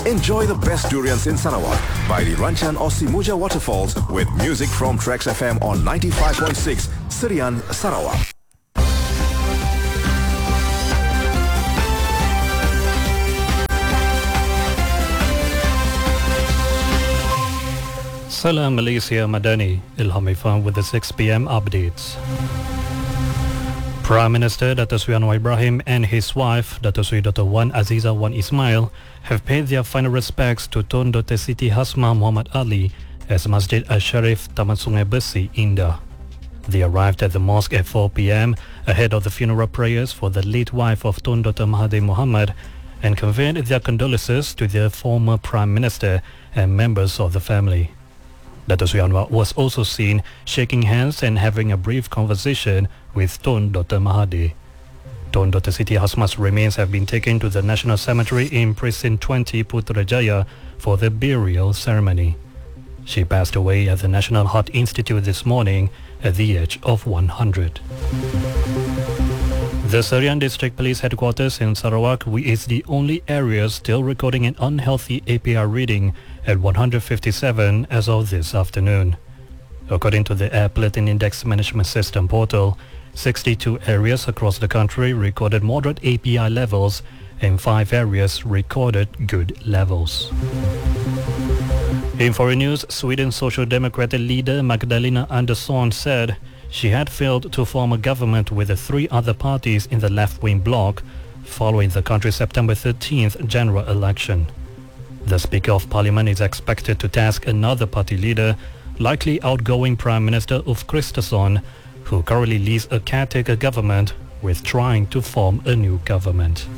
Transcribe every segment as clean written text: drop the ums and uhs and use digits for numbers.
Enjoy the best durians in Sarawak by the Ranchan or Simuja waterfalls with music from Trax FM on 95.6 Serian, Sarawak. Salam Malaysia Madani, Ilham Ifan with the 6 p.m. updates. Prime Minister Dato' Sri Anwar Ibrahim and his wife, Dato' Sri Dr. Wan Aziza Wan Ismail, have paid their final respects to Tun Dr. Siti Hasma Muhammad Ali as Masjid Al-Sharif, Taman Sungai Besi, Indah. They arrived at the mosque at 4 p.m. ahead of the funeral prayers for the late wife of Tun Dr. Mahathir Mohamad and conveyed their condolences to their former Prime Minister and members of the family. Dato' Sri Anwar was also seen shaking hands and having a brief conversation with Tun Dr. Mahathir. Tun Dr. Siti Hasma's remains have been taken to the National Cemetery in Precinct 20 Putrajaya for the burial ceremony. She passed away at the National Heart Institute this morning at the age of 100. The Serian District Police Headquarters in Sarawak is the only area still recording an unhealthy APR reading at 157 as of this afternoon. According to the Air Pollutant Index Management System portal, 62 areas across the country recorded moderate API levels and 5 areas recorded good levels. In foreign news, Sweden's Social Democratic leader Magdalena Andersson said she had failed to form a government with the 3 other parties in the left-wing bloc following the country's September 13th general election. The Speaker of Parliament is expected to task another party leader, likely outgoing Prime Minister Ulf Kristersson, who currently leads a caretaker government, with trying to form a new government.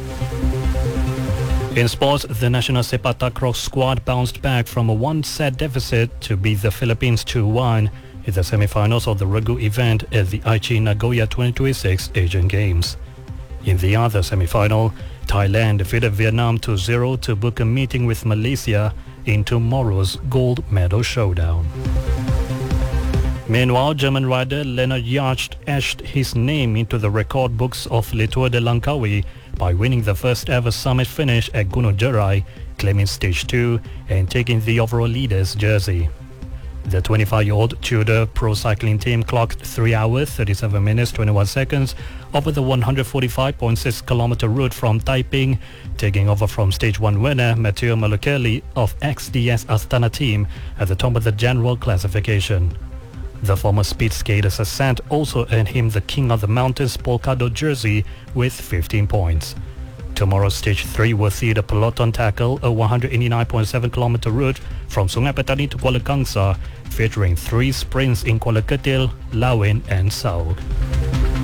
In sports, the national Sepak Takraw squad bounced back from a 1-set deficit to beat the Philippines 2-1 in the semi-finals of the Regu event at the Aichi Nagoya 2026 Asian Games. In the other semi-final, Thailand defeated Vietnam 2-0 to book a meeting with Malaysia in tomorrow's gold medal showdown. Meanwhile, German rider Leonard Yacht etched his name into the record books of Le Tour de Langkawi by winning the first ever summit finish at Gunung Jerai, claiming stage 2 and taking the overall leader's jersey. The 25-year-old Tudor pro cycling team clocked 3 hours, 37 minutes, 21 seconds over the 145.6 kilometer route from Taiping, taking over from stage 1 winner Matteo Malochelli of XDS Astana team at the top of the general classification. The former speed skater's ascent also earned him the King of the Mountains polka dot jersey with 15 points. Tomorrow's stage 3 will see the peloton tackle a 189.7 kilometer route from Sungai Petani to Kuala Kangsar, featuring 3 sprints in Kuala Ketil, Lawin and Sauk.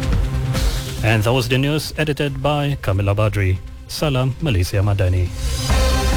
And that was the news edited by Kamila Badri. Salam Malaysia Madani.